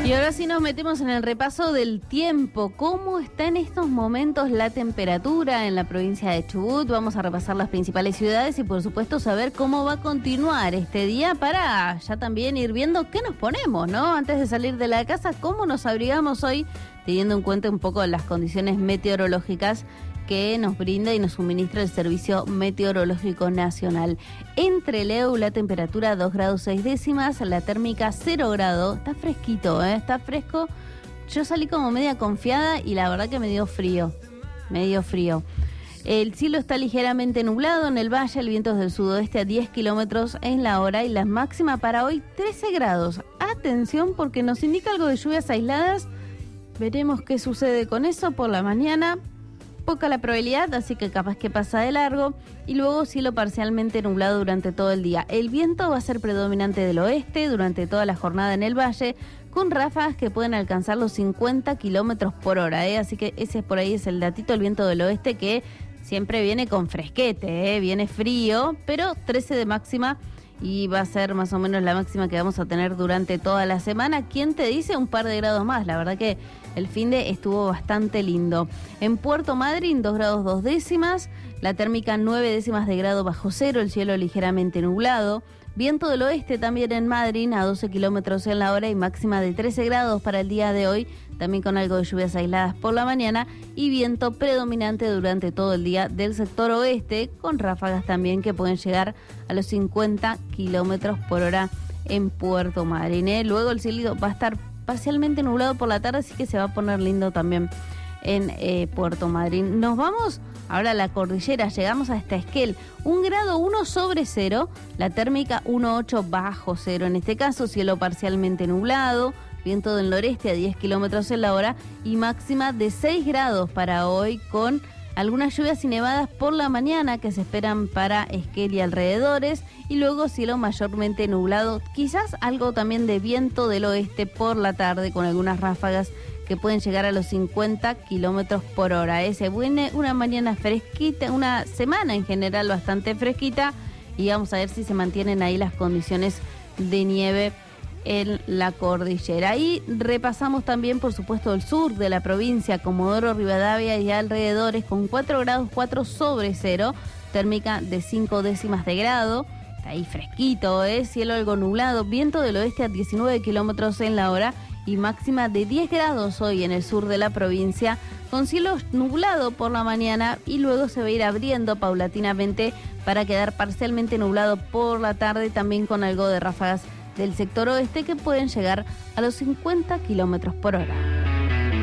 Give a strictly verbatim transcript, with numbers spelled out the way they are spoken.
Y ahora sí nos metemos en el repaso del tiempo. ¿Cómo está en estos momentos la temperatura en la provincia de Chubut? Vamos a repasar las principales ciudades y por supuesto saber cómo va a continuar este día para ya también ir viendo qué nos ponemos, ¿no? Antes de salir de la casa, cómo nos abrigamos hoy, teniendo en cuenta un poco las condiciones meteorológicas que nos brinda y nos suministra el Servicio Meteorológico Nacional. Entre Leu la temperatura dos grados seis décimas, la térmica cero grado, está fresquito, ¿eh? Está fresco. Yo salí como media confiada y la verdad que me dio frío, me dio frío. El cielo está ligeramente nublado en el valle, el viento es del sudoeste a diez kilómetros en la hora y la máxima para hoy trece grados. Atención porque nos indica algo de lluvias aisladas, veremos qué sucede con eso por la mañana. Poca la probabilidad, así que capaz que pasa de largo. Y luego cielo parcialmente nublado durante todo el día. El viento va a ser predominante del oeste durante toda la jornada en el valle, con ráfagas que pueden alcanzar los cincuenta kilómetros por hora. ¿eh? Así que ese por ahí es el datito, el viento del oeste que siempre viene con fresquete, ¿eh? Viene frío, pero trece de máxima. Y va a ser más o menos la máxima que vamos a tener durante toda la semana. ¿Quién te dice? Un par de grados más. La verdad que el finde estuvo bastante lindo. En Puerto Madryn, dos grados dos décimas. La térmica nueve décimas de grado bajo cero. El cielo ligeramente nublado. Viento del oeste también en Madryn a doce kilómetros en la hora y máxima de trece grados para el día de hoy. También con algo de lluvias aisladas por la mañana y viento predominante durante todo el día del sector oeste, con ráfagas también que pueden llegar a los cincuenta kilómetros por hora en Puerto Madryn. ¿eh? Luego el cielo va a estar parcialmente nublado por la tarde, así que se va a poner lindo también en eh, Puerto Madryn. Nos vamos ahora a la cordillera, llegamos hasta Esquel, un grado uno sobre cero, la térmica uno coma ocho bajo cero, en este caso cielo parcialmente nublado, viento del noreste a diez kilómetros en la hora y máxima de seis grados para hoy, con algunas lluvias y nevadas por la mañana que se esperan para Esquel y alrededores, y luego cielo mayormente nublado, quizás algo también de viento del oeste por la tarde con algunas ráfagas que pueden llegar a los cincuenta kilómetros por hora. ¿eh? Se viene una mañana fresquita, una semana en general bastante fresquita, y vamos a ver si se mantienen ahí las condiciones de nieve en la cordillera. Y repasamos también, por supuesto, el sur de la provincia, Comodoro Rivadavia y alrededores, con cuatro grados cuatro sobre cero, térmica de cinco décimas de grado. Está ahí fresquito, ¿eh? Cielo algo nublado, viento del oeste a diecinueve kilómetros en la hora y máxima de diez grados hoy en el sur de la provincia, con cielo nublado por la mañana y luego se va a ir abriendo paulatinamente para quedar parcialmente nublado por la tarde, también con algo de ráfagas del sector oeste que pueden llegar a los cincuenta kilómetros por hora.